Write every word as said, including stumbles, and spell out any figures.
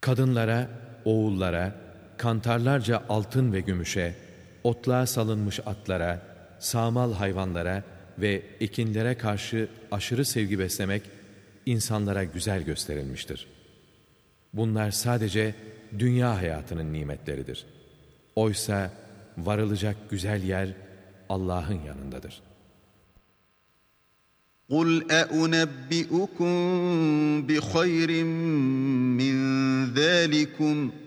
Kadınlara, oğullara, kantarlarca altın ve gümüşe, otluğa salınmış atlara, sağmal hayvanlara ve ekinlere karşı aşırı sevgi beslemek, insanlara güzel gösterilmiştir. Bunlar sadece dünya hayatının nimetleridir. Oysa varılacak güzel yer Allah'ın yanındadır. قُلْ أَأُنَبِّئُكُم بِخَيْرٍ مِّن ذَٰلِكُمْ